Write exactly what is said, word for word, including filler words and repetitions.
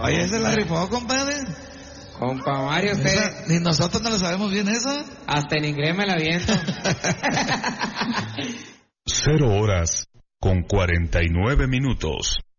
Oye, ¿ese la rifó, compadre? Compa Mario, usted... Esa, ni nosotros no lo sabemos bien esa. Hasta en inglés me la aviento. Cero horas con cuarenta y nueve minutos.